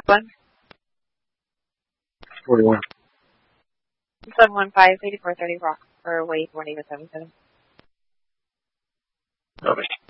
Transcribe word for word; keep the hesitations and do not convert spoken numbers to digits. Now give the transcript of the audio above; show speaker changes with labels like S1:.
S1: One.
S2: forty-one.
S1: seven one five, eighty-four thirty Rock, or wait, one eight seven seven.
S2: Okay.